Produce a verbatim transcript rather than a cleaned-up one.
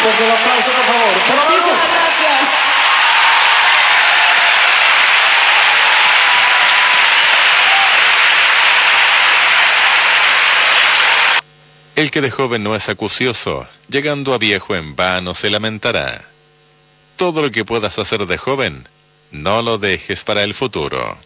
Fuerte el aplauso, por favor. Muchísimas gracias. El que de joven no es acucioso, llegando a viejo en vano se lamentará. Todo lo que puedas hacer de joven, no lo dejes para el futuro.